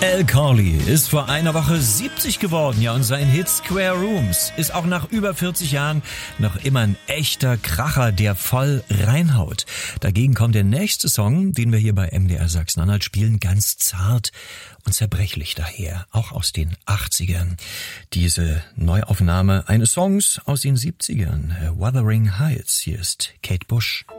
Al Corley ist vor einer Woche 70 geworden, ja, und sein Hit Square Rooms ist auch nach über 40 Jahren noch immer ein echter Kracher, der voll reinhaut. Dagegen kommt der nächste Song, den wir hier bei MDR Sachsen-Anhalt spielen, ganz zart und zerbrechlich daher, auch aus den 80ern. Diese Neuaufnahme eines Songs aus den 70ern, Wuthering Heights. Hier ist Kate Bush.